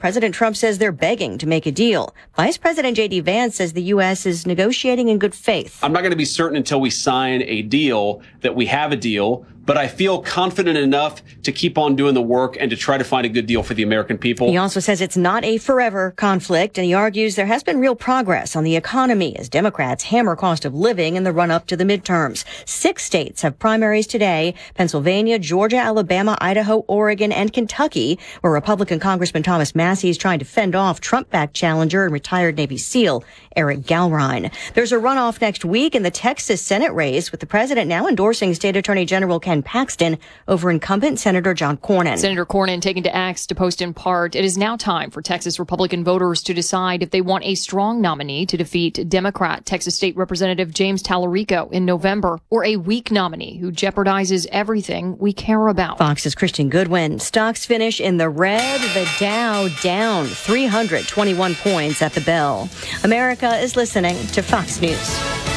President Trump says they're begging to make a deal. Vice President J.D. Vance says the U.S. is negotiating in good faith. I'm not going to be certain until we sign a deal that we have a deal, but I feel confident enough to keep on doing the work and to try to find a good deal for the American people. He also says it's not a forever conflict, and he argues there has been real progress on the economy as Democrats hammer cost of living in the run-up to the midterms. 6 states have primaries today: Pennsylvania, Georgia, Alabama, Idaho, Oregon, and Kentucky, where Republican Congressman Thomas Massie is trying to fend off Trump-backed challenger and retired Navy SEAL Eric Gallrein. There's a runoff next week in the Texas Senate race, with the president now endorsing State Attorney General Ken Paxton over incumbent Senator John Cornyn. Senator Cornyn taking to X to post in part, "It is now time for Texas Republican voters to decide if they want a strong nominee to defeat Democrat Texas State Representative James Tallarico in November, or a weak nominee who jeopardizes everything we care about." Fox's Christian Goodwin. Stocks finish in the red. The Dow down 321 points at the bell. America is listening to Fox News.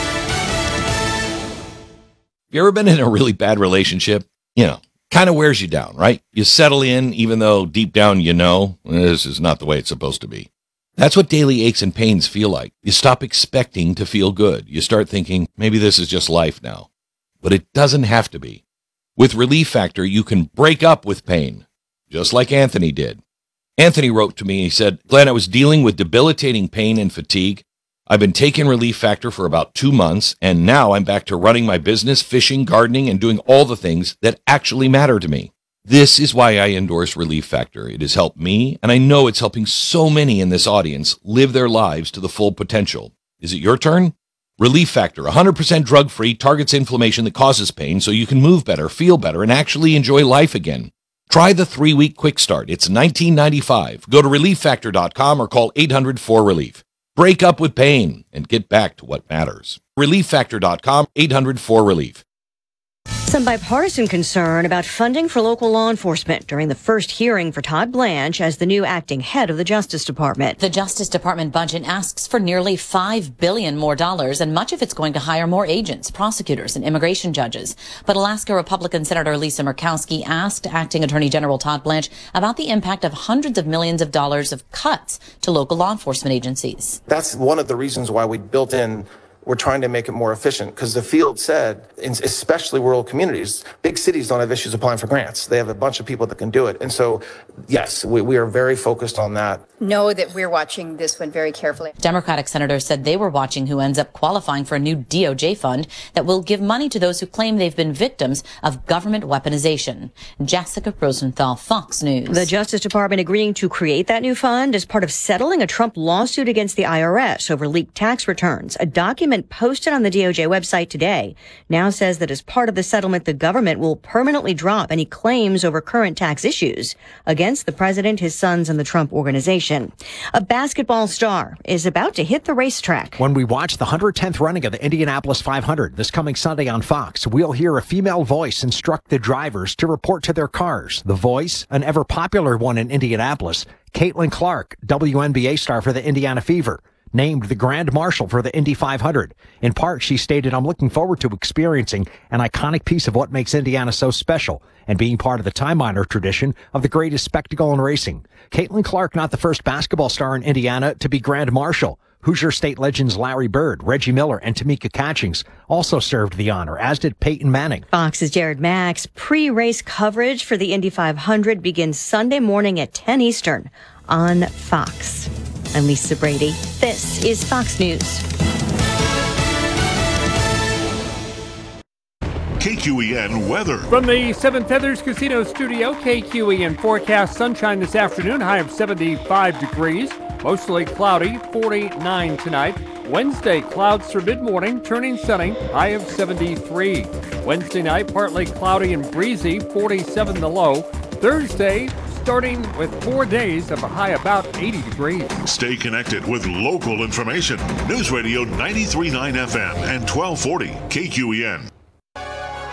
You ever been in a really bad relationship? Kind of wears you down, right? You settle in, even though deep down this is not the way it's supposed to be. That's what daily aches and pains feel like. You stop expecting to feel good. You start thinking, maybe this is just life now. But it doesn't have to be. With Relief Factor, you can break up with pain, just like Anthony did. Anthony wrote to me, he said, "Glenn, I was dealing with debilitating pain and fatigue. I've been taking Relief Factor for about 2 months, and now I'm back to running my business, fishing, gardening, and doing all the things that actually matter to me. This is why I endorse Relief Factor. It has helped me, and I know it's helping so many in this audience live their lives to the full potential. Is it your turn? Relief Factor, 100% drug-free, targets inflammation that causes pain so you can move better, feel better, and actually enjoy life again. Try the 3-week quick start. It's $19.95. Go to ReliefFactor.com or call 800-4RELIEF. Break up with pain and get back to what matters. ReliefFactor.com, 800-4RELIEF. Some bipartisan concern about funding for local law enforcement during the first hearing for Todd Blanche as the new acting head of the Justice Department. The Justice Department budget asks for nearly $5 billion more dollars, and much of it's going to hire more agents, prosecutors, and immigration judges. But Alaska Republican Senator Lisa Murkowski asked Acting Attorney General Todd Blanche about the impact of hundreds of millions of dollars of cuts to local law enforcement agencies. That's one of the reasons why we built in. We're trying to make it more efficient because the field said, especially rural communities, big cities don't have issues applying for grants. They have a bunch of people that can do it. And so, yes, we are very focused on that. Know that we're watching this one very carefully. Democratic senators said they were watching who ends up qualifying for a new DOJ fund that will give money to those who claim they've been victims of government weaponization. Jessica Rosenthal, Fox News. The Justice Department agreeing to create that new fund as part of settling a Trump lawsuit against the IRS over leaked tax returns. A document posted on the DOJ website today now says that as part of the settlement, the government will permanently drop any claims over current tax issues against the president, his sons, and the Trump organization. A basketball star is about to hit the racetrack. When we watch the 110th running of the Indianapolis 500 this coming Sunday on Fox, we'll hear a female voice instruct the drivers to report to their cars. The voice, an ever popular one in Indianapolis, Caitlin Clark, WNBA star for the Indiana Fever, named the Grand Marshal for the Indy 500. In part, she stated, "I'm looking forward to experiencing an iconic piece of what makes Indiana so special and being part of the time-honored tradition of the greatest spectacle in racing." Caitlin Clark, not the first basketball star in Indiana to be Grand Marshal. Hoosier State legends Larry Bird, Reggie Miller, and Tamika Catchings also served the honor, as did Peyton Manning. Fox's Jared Max. Pre-race coverage for the Indy 500 begins Sunday morning at 10 Eastern on Fox. I'm Lisa Brady. This is Fox News. KQEN weather. From the Seven Feathers Casino Studio, KQEN forecast sunshine this afternoon, high of 75 degrees. Mostly cloudy, 49 tonight. Wednesday, clouds through mid-morning, turning sunny, high of 73. Wednesday night, partly cloudy and breezy, 47 the low. Thursday, starting with 4 days of a high about 80 degrees. Stay connected with local information. News Radio 93.9 FM and 1240 KQEN.